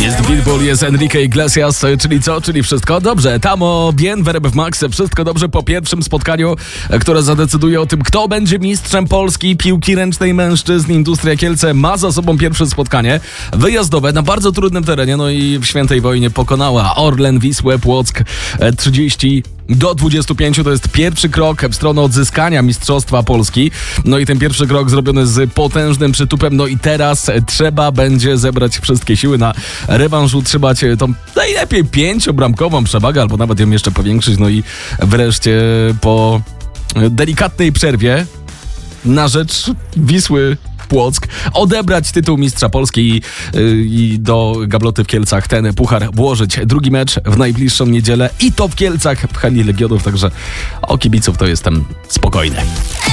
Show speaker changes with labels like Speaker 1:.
Speaker 1: Jest Pitbull, jest Enrique Iglesias, czyli co? Czyli wszystko dobrze. Tamo bien, w Max, wszystko dobrze po pierwszym spotkaniu, które zadecyduje o tym, kto będzie mistrzem Polski piłki ręcznej mężczyzn. Industria Kielce ma za sobą pierwsze spotkanie wyjazdowe na bardzo trudnym terenie, no i w świętej wojnie pokonała Orlen Wisłę Płock 30-25. To jest pierwszy krok w stronę odzyskania Mistrzostwa Polski. No i ten pierwszy krok zrobiony z potężnym przytupem. No i teraz trzeba będzie zebrać wszystkie siły na rewanż, utrzymać tą najlepiej 5-bramkową przewagę, albo nawet ją jeszcze powiększyć. No i wreszcie po delikatnej przerwie na rzecz Wisły Płock odebrać tytuł mistrza Polski i do gabloty w Kielcach ten puchar włożyć. Drugi mecz w najbliższą niedzielę i to w Kielcach w hali Legionów, także o kibiców to jestem spokojny.